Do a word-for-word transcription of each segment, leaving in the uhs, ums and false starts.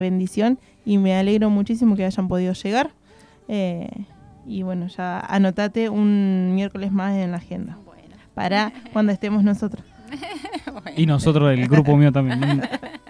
bendición y me alegro muchísimo que hayan podido llegar. Eh, y bueno, ya anotate un miércoles más en la agenda. Bueno. Para cuando estemos nosotros. Bueno. Y nosotros, el grupo mío también.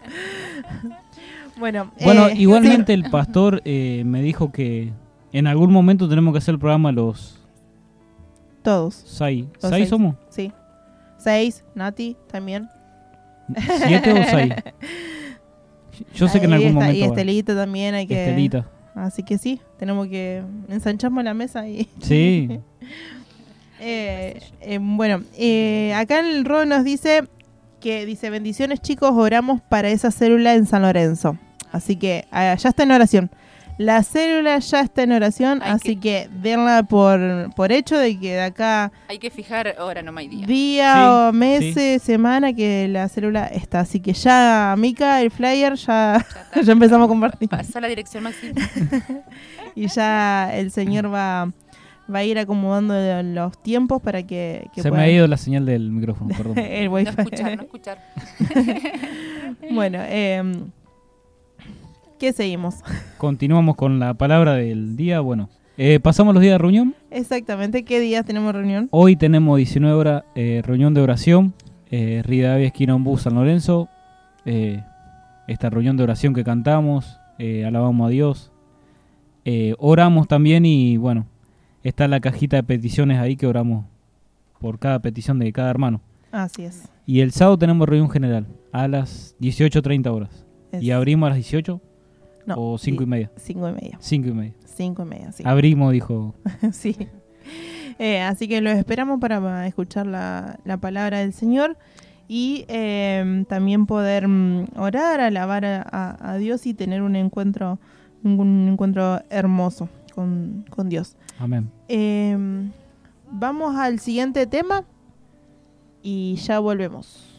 Bueno, bueno eh, igualmente sí. el pastor eh, me dijo que en algún momento tenemos que hacer el programa los... Todos. Seis. Los ¿Seis somos? Sí. Seis, Nati también. ¿Siete o seis? Yo sé que en Ahí algún está, momento... Y Estelita también hay que... Estelita. Así que sí, tenemos que... Ensanchamos la mesa y... Sí. eh, eh, bueno, eh, acá en el rol nos dice que dice, bendiciones chicos, oramos para esa célula en San Lorenzo. Así que uh, ya está en oración. La célula ya está en oración, hay así que, que denla por, por hecho de que de acá... Hay que fijar hora, no hay día. Día sí, o meses, sí. semana que la célula está. Así que ya, Mica, el flyer, ya, ya, ya empezamos a compartir. Pasa la dirección, Maxi. Y ya el señor va, va a ir acomodando los tiempos para que, que Se puedan... me ha ido la señal del micrófono, perdón. El wifi. No escuchar, no escuchar. Bueno, eh... ¿qué seguimos? Continuamos con la palabra del día. Bueno, eh, pasamos los días de reunión. Exactamente, ¿qué días tenemos reunión? Hoy tenemos diecinueve horas, eh, reunión de oración. Eh, Rivadavia, esquina Ombú, San Lorenzo. Eh, esta reunión de oración que cantamos, eh, alabamos a Dios. Eh, oramos también y bueno, está la cajita de peticiones ahí que oramos por cada petición de cada hermano. Así es. Y el sábado tenemos reunión general a las dieciocho treinta horas. Es. Y abrimos a las dieciocho. No, ¿o cinco y media? Cinco y media. Cinco y media. Cinco y media, sí. Abrimos, dijo. Sí. Eh, así que los esperamos para escuchar la, la palabra del Señor y eh, también poder um, orar, alabar a, a, a Dios y tener un encuentro, un encuentro hermoso con, con Dios. Amén. Eh, vamos al siguiente tema y ya volvemos.